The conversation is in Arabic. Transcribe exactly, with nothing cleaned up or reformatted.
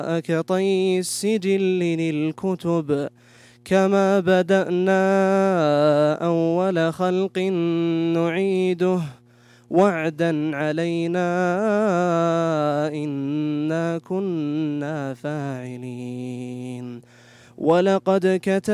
كطي السجل للكتب كما بدأنا أول خلق نعيده وعدا علينا إنا كنا فاعلين ولقد كتبنا